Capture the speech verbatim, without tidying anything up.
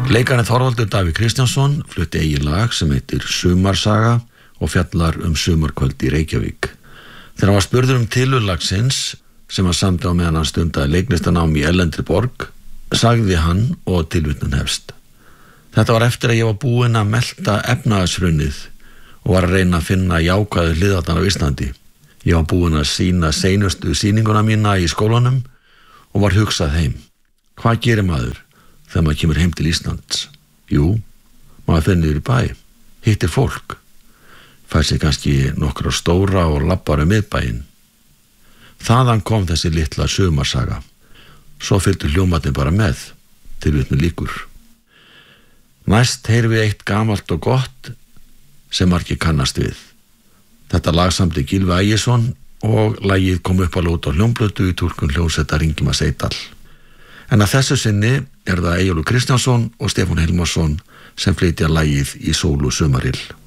Leikarinn Þorvaldur Davíð Kristjánsson flutti eigið lag sem heitir Sumarsaga og fjallar um sumarkvöld í Reykjavík. Þegar hann var spurður um tilurð lagsins sem hann samdi á meðan hann stundaði leiklistanám í erlendri borg, sagði hann og tilvitnun hefst: Þetta var eftir að ég var búinn að melta efnahagshrunið og var að reyna að finna jákvæðu hliðarnar á Íslandi. Ég var búinn að sýna seinustu sýninguna mína í skólanum og var hugsað heim. Hvað gerir maður þegar maður kemur heim til Íslands? Jú, maður fer niður í bæ, hittir fólk, fær sér kannski nokkra stóra og labbar um miðbæinn. Þaðan kom þessi litla sumarsaga. Svo fylgdu hljómarnir bara með, tilvitnun lýkur. Næst heyrum við eitt gamalt og gott sem margir kannast við. Þetta lag samdi Gylfi Ægisson og lagið kom upp að lóta á hljómplötu í túlkun hljómsveitar Ingimars Eydal. En að þessu sinni er það Eyjólfur Kristjánsson og Stefán Hilmarsson sem flytja lagið Í sólu sumaril.